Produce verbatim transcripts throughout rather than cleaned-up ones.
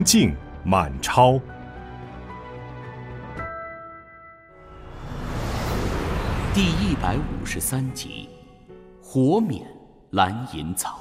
境满超。 第一百五十三集，火冕蓝银草。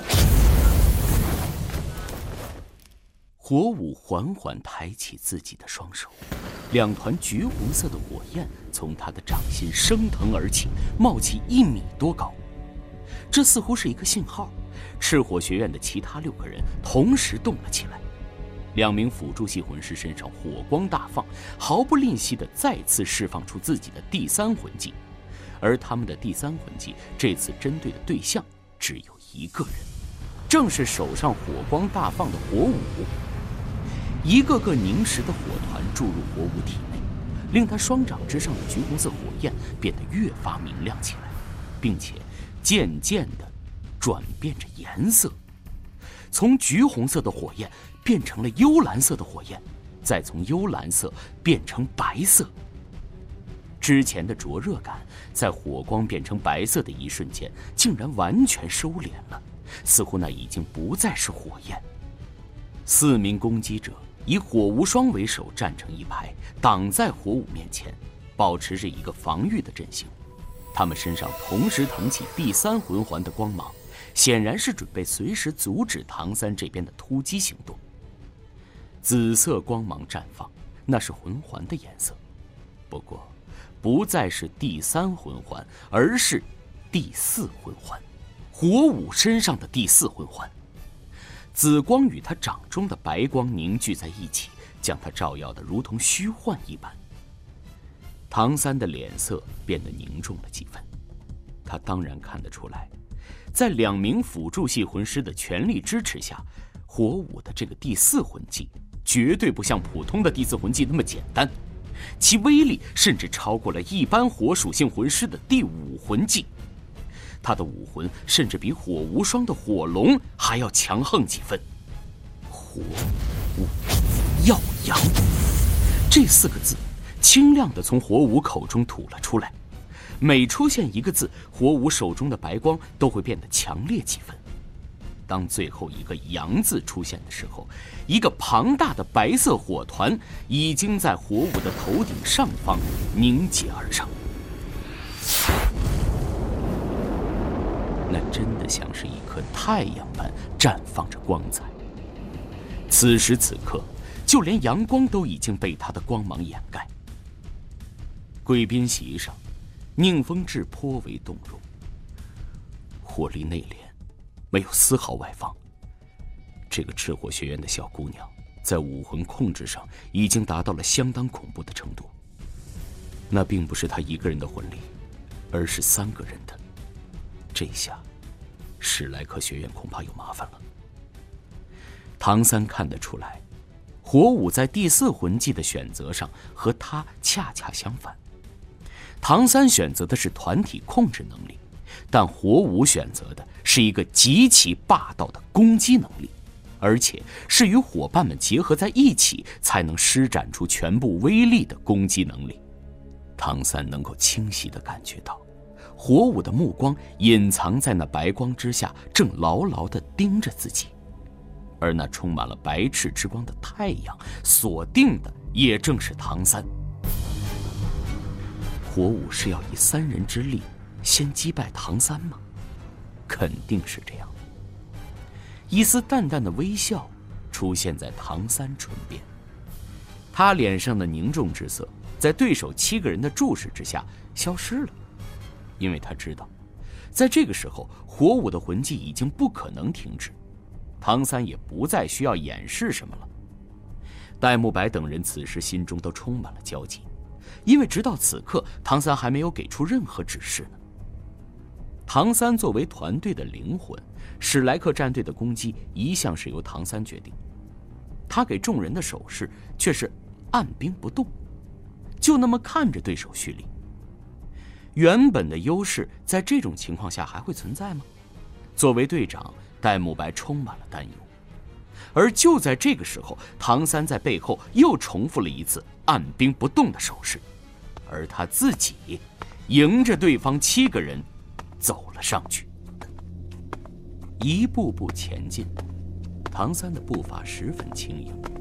火舞缓缓抬起自己的双手，两团橘红色的火焰从他的掌心升腾而起，冒起一米多高。这似乎是一个信号，赤火学院的其他六个人同时动了起来。两名辅助系魂师身上火光大放，毫不吝惜地再次释放出自己的第三魂技，而他们的第三魂技这次针对的对象只有一个人，正是手上火光大放的火舞。一个个凝实的火团注入火舞体内，令他双掌之上的橘红色火焰变得越发明亮起来，并且渐渐地转变着颜色，从橘红色的火焰变成了幽蓝色的火焰，再从幽蓝色变成白色。之前的灼热感在火光变成白色的一瞬间竟然完全收敛了，似乎那已经不再是火焰。四名攻击者以火无双为首站成一排，挡在火舞面前，保持着一个防御的阵型。他们身上同时腾起第三魂环的光芒，显然是准备随时阻止唐三这边的突击行动。紫色光芒绽放，那是魂环的颜色，不过不再是第三魂环，而是第四魂环，火舞身上的第四魂环。紫光与他掌中的白光凝聚在一起，将他照耀得如同虚幻一般。唐三的脸色变得凝重了几分，他当然看得出来，在两名辅助系魂师的全力支持下，火舞的这个第四魂技绝对不像普通的第四魂技那么简单，其威力甚至超过了一般火属性魂师的第五魂技。他的武魂甚至比火无双的火龙还要强横几分。火舞耀阳，这四个字清亮地从火舞口中吐了出来，每出现一个字，火舞手中的白光都会变得强烈几分。当最后一个阳字出现的时候，一个庞大的白色火团已经在火舞的头顶上方凝结而上，那真的像是一颗太阳般绽放着光彩。此时此刻，就连阳光都已经被它的光芒掩盖。贵宾席上，宁风致颇为动容，火力内敛，没有丝毫外放。这个赤火学院的小姑娘在武魂控制上已经达到了相当恐怖的程度。那并不是她一个人的魂力，而是三个人的。这下史莱克学院恐怕有麻烦了。唐三看得出来，火舞在第四魂技的选择上和他恰恰相反。唐三选择的是团体控制能力，但火舞选择的是一个极其霸道的攻击能力，而且是与伙伴们结合在一起才能施展出全部威力的攻击能力。唐三能够清晰地感觉到，火舞的目光隐藏在那白光之下，正牢牢地盯着自己，而那充满了白炽之光的太阳锁定的也正是唐三。火舞是要以三人之力先击败唐三吗？肯定是这样。一丝淡淡的微笑出现在唐三唇边，他脸上的凝重之色在对手七个人的注视之下消失了，因为他知道，在这个时候火舞的魂技已经不可能停止，唐三也不再需要掩饰什么了。戴沐白等人此时心中都充满了焦急，因为直到此刻唐三还没有给出任何指示呢。唐三作为团队的灵魂，史莱克战队的攻击一向是由唐三决定，他给众人的手势却是按兵不动，就那么看着对手蓄力。原本的优势在这种情况下还会存在吗？作为队长，戴沐白充满了担忧。而就在这个时候，唐三在背后又重复了一次按兵不动的手势，而他自己迎着对方七个人走了上去，一步步前进。唐三的步伐十分轻盈，